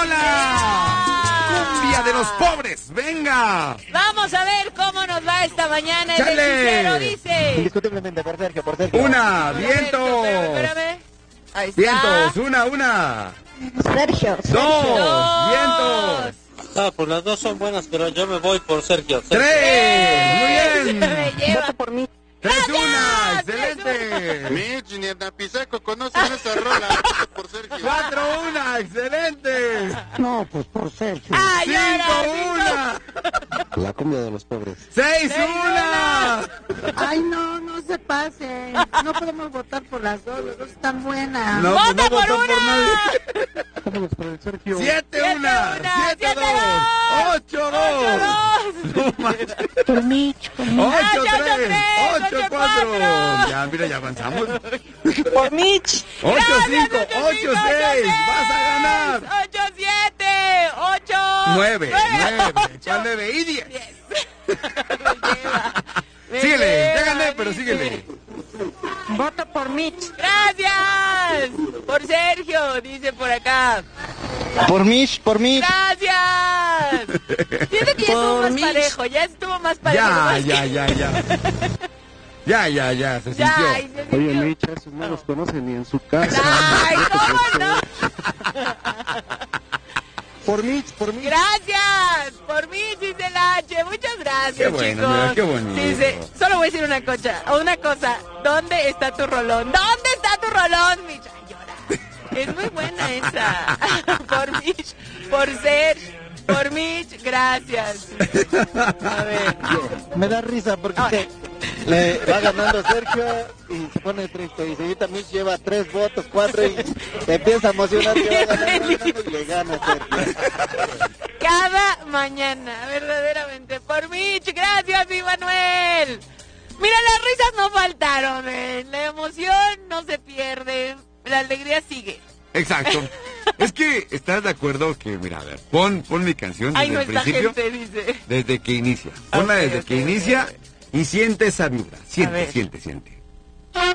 Española. Cumbia de los pobres, venga. Vamos a ver cómo nos va esta mañana. El ¡Chale! hechicero dice. Indiscutiblemente por Sergio, por Sergio. Una, A ver, vientos. espérame. Ahí está. Vientos, una. Sergio. Dos, vientos. Ah, pues las dos son buenas, pero yo me voy por Sergio. Tres, muy bien. Me lleva. Voto por mí. 3-1, excelente. Mitch, ni Napisaco conocen esa rola. Por Sergio. 4-1, excelente. No, pues por Sergio. Ay, ahora, 5-1. La cumbia de los pobres. 6-1. Ay, no se pase. No podemos votar por las dos están buenas. No, ¡Vota pues no por votó por una! nadie. Vámonos por el Sergio. 7-1, 7-2, 8-2. Por Mitch, por Mitch. 8-3, 8-4. 8-4. Ya, mira, ya avanzamos. Por Mitch. 8-5, 8-6. Vas a ganar. 8-7, 8... 9. ¿Cuál 9? Y 10. Me Síguele, lleva, ya gané, pero dice. síguele. Voto por Mitch. Gracias. Por Sergio, dice por acá. Por Mitch, por Mitch. Gracias. Siento que ya estuvo Por más Mitch. parejo, ya estuvo más parejo. Ya, nomás que- ya, se Ya, sintió. ay, se Oye, sintió. Mitch, esos no los conocen ni en su casa. Ay, ¿cómo no? Por Mitch, por Mitch. Gracias. Por mí, dice la H. Muchas gracias, Qué bueno, chicos. mira, qué bonito. Dice, solo voy a decir una cosa. ¿Dónde está tu rolón? ¿Dónde está tu rolón, Mitch? Ay, llora. Es muy buena esa. Por Mitch, por ser, por Mitch, gracias. A ver. Me da risa porque le va ganando Sergio y se pone triste. Y seguida Mitch lleva 3 votos, 4 y se empieza a emocionar que va ganando y le gana Sergio. Cada mañana, verdaderamente. Por Mitch, gracias, mi Manuel. Mira, las risas no faltaron, la emoción no se pierde, la alegría sigue. Exacto. Es que estás de acuerdo que, mira, a ver, pon mi canción Ay, desde no, el esta principio, gente dice. desde que inicia. Ponla Ok, desde ok, que inicia ok. y siente esa vibra. A Siente, ver. siente.